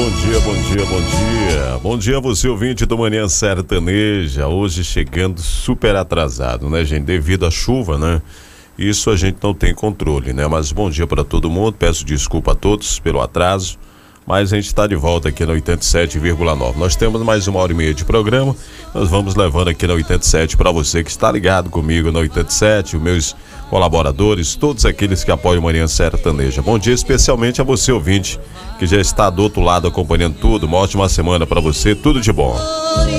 Bom dia a você, ouvinte do Manhã Sertaneja. Hoje chegando super atrasado, né, gente? Devido à chuva, né? Isso a gente não tem controle, né? Mas bom dia para todo mundo. Peço desculpa a todos pelo atraso, mas a gente está de volta aqui na 87,9. Nós temos mais 1h30 de programa. Nós vamos levando aqui na 87 para você que está ligado comigo na 87, os meus colaboradores, todos aqueles que apoiam o Manhã Sertaneja. Bom dia especialmente a você, ouvinte, que já está do outro lado acompanhando tudo. Uma ótima semana para você, tudo de bom.